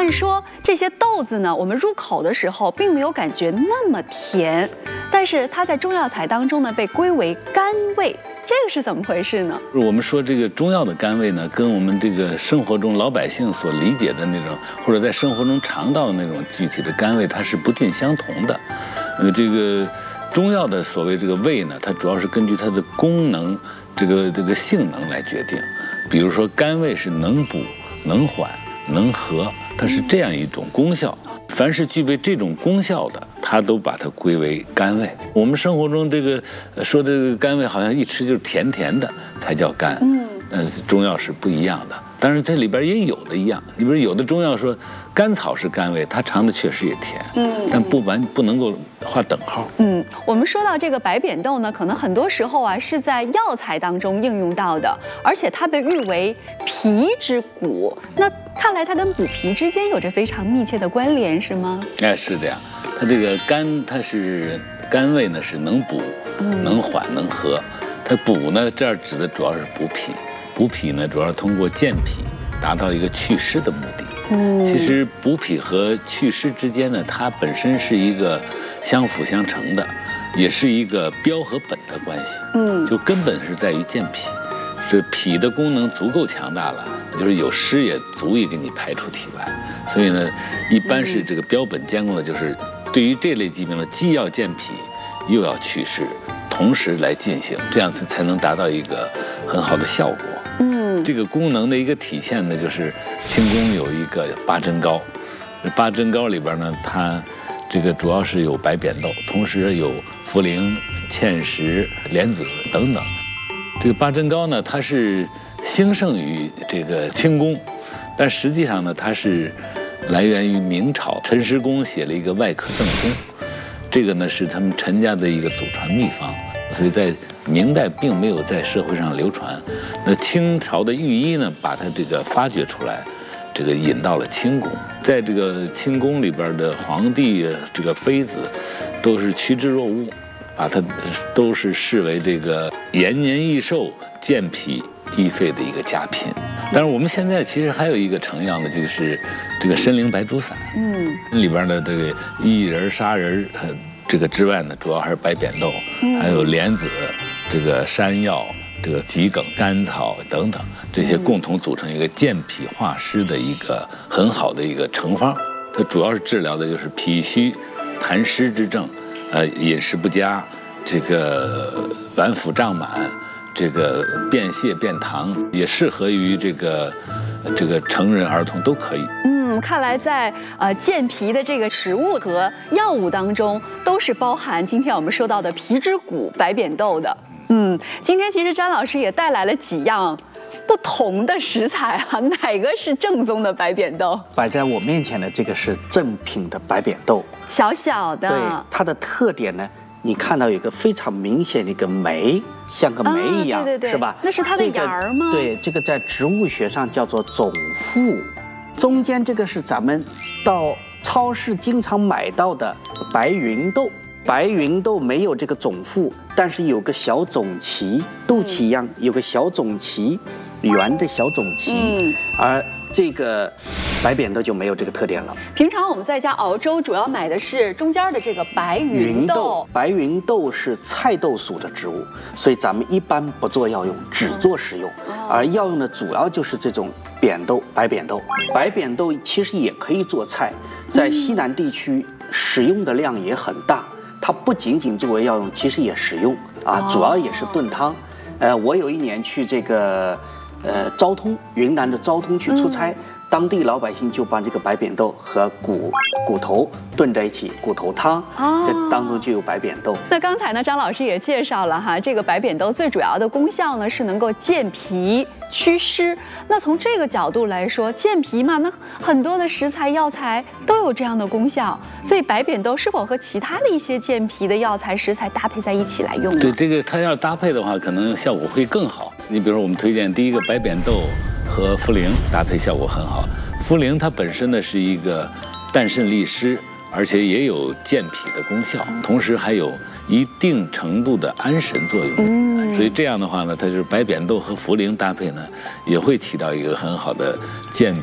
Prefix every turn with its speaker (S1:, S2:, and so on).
S1: 按说这些豆子呢，我们入口的时候并没有感觉那么甜，但是它在中药材当中呢被归为甘味，这个是怎么回事呢？
S2: 我们说这个中药的甘味呢，跟我们这个生活中老百姓所理解的那种，或者在生活中尝到的那种具体的甘味，它是不尽相同的。这个中药的所谓这个味呢，它主要是根据它的功能、这个性能来决定。比如说甘味是能补、能缓、能和，它是这样一种功效。凡是具备这种功效的，它都把它归为甘味。我们生活中这个说这个甘味，好像一吃就是甜甜的才叫甘，但是中药是不一样的。当然这里边也有的一样，里边有的中药说甘草是甘味，它尝的确实也甜，但不能够画等号。
S1: 我们说到这个白扁豆呢，可能很多时候啊是在药材当中应用到的，而且它被誉为脾之谷。那看来它跟补脾之间有着非常密切的关联，是吗？
S2: 哎，是这样。它这个甘，它是甘味呢，是能补、能缓、能和。它补呢，这儿指的主要是补脾。补脾呢，主要通过健脾达到一个祛湿的目的。其实补脾和祛湿之间呢，它本身是一个相辅相成的，也是一个标和本的关系。就根本是在于健脾，是脾的功能足够强大了，就是有湿也足以给你排出体外。所以呢，一般是这个标本兼顾的，就是对于这类疾病呢，既要健脾，又要祛湿，同时来进行，这样子才能达到一个很好的效果。这个功能的一个体现呢，就是清宫有一个八珍膏，八珍膏里边呢，它这个主要是有白扁豆，同时有茯苓、芡实、莲子等等。这个八珍膏呢，它是兴盛于这个清宫，但实际上呢，它是来源于明朝陈实公写了一个《外科正宗》，这个呢是他们陈家的一个祖传秘方，所以在明代并没有在社会上流传。那清朝的御医呢，把它这个发掘出来，这个引到了清宫。在这个清宫里边的皇帝这个妃子，都是趋之若鹜，把它都是视为这个延年益寿、健脾益肺的一个佳品。但是我们现在其实还有一个成药呢，就是这个参苓白术散。里边的这个薏仁、砂仁这个之外呢，主要还是白扁豆，还有莲子、这个山药、这个桔梗、甘草等等，这些共同组成一个健脾化湿的一个很好的一个成方。它主要是治疗的就是脾虚、痰湿之症，饮食不佳，这个脘腹胀满，这个便泻便溏，也适合于这个成人儿童都可以。
S1: 看来在健脾的这个食物和药物当中，都是包含今天我们说到的脾之谷白扁豆的。今天其实张老师也带来了几样不同的食材啊，哪个是正宗的白扁豆？
S3: 摆在我面前的这个是正品的白扁豆，
S1: 小小的。
S3: 对，它的特点呢，你看到有一个非常明显的一个酶，像个酶一样，
S1: 对，
S3: 是吧？
S1: 那是它的芽儿吗？
S3: 对，这个在植物学上叫做种腹。中间这个是咱们到超市经常买到的白芸豆，白芸豆没有这个种腹，但是有个小种脐，豆脐一样有个小种脐，圆的小种脐，而这个白扁豆就没有这个特点了。
S1: 平常我们在家熬粥，主要买的是中间的这个白芸豆。
S3: 白芸豆是菜豆属的植物，所以咱们一般不做药用，只做食用。而药用的主要就是这种扁豆、白扁豆。白扁豆其实也可以做菜，在西南地区使用的量也很大。它不仅仅作为药用，其实也食用啊，主要也是炖汤。我有一年去这个昭通，云南的昭通去出差，当地老百姓就把这个白扁豆和骨头炖在一起，骨头汤，这当中就有白扁豆。
S1: 那刚才呢，张老师也介绍了哈，这个白扁豆最主要的功效呢是能够健脾祛湿。那从这个角度来说，健脾嘛，那很多的食材药材都有这样的功效，所以白扁豆是否和其他的一些健脾的药材食材搭配在一起来用呢？
S2: 对，这个它要搭配的话，可能效果会更好。你比如说，我们推荐第一个白扁豆和茯苓搭配效果很好。茯苓它本身呢是一个淡渗利湿，而且也有健脾的功效，同时还有一定程度的安神作用。所以这样的话呢，它就是白扁豆和茯苓搭配呢，也会起到一个很好的健